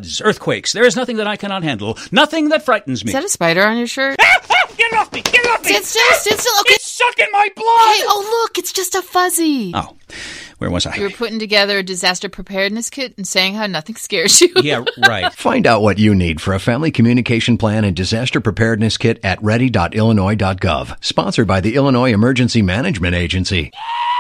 floods, earthquakes. There is nothing that I cannot handle. Nothing that frightens me. Is that a spider on your shirt? Get it off me! Get it off me! Sit still. Okay. It's sucking my blood! Hey, oh, look, it's just a fuzzy. Oh, where was I? You were putting together a disaster preparedness kit and saying how nothing scares you. Yeah, right. Find out what you need for a family communication plan and disaster preparedness kit at ready.illinois.gov. Sponsored by the Illinois Emergency Management Agency.